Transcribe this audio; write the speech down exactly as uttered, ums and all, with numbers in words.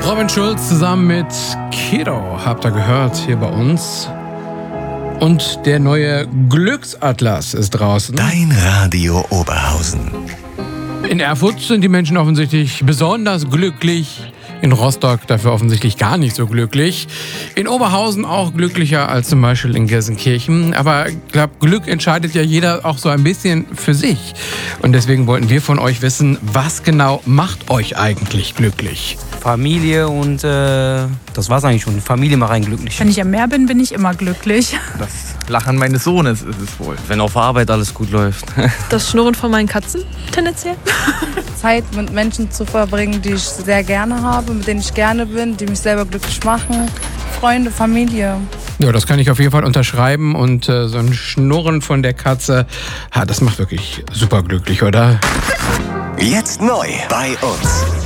Robin Schulz zusammen mit Kiddo habt ihr gehört hier bei uns. Und der neue Glücksatlas ist draußen. Dein Radio Oberhausen. In Erfurt sind die Menschen offensichtlich besonders glücklich. In Rostock dafür offensichtlich gar nicht so glücklich. In Oberhausen auch glücklicher als zum Beispiel in Gelsenkirchen. Aber ich glaube, Glück entscheidet ja jeder auch so ein bisschen für sich. Und deswegen wollten wir von euch wissen, was genau macht euch eigentlich glücklich? Familie und äh, das war's eigentlich schon. Familie macht einen glücklich. Wenn ich am Meer bin, bin ich immer glücklich. Das Lachen meines Sohnes ist es wohl. Wenn auf Arbeit alles gut läuft. Das Schnurren von meinen Katzen tendenziell. Zeit mit Menschen zu verbringen, die ich sehr gerne habe, mit denen ich gerne bin, die mich selber glücklich machen. Freunde, Familie. Ja, das kann ich auf jeden Fall unterschreiben. Und äh, so ein Schnurren von der Katze, ha, das macht wirklich super glücklich, oder? Jetzt neu bei uns.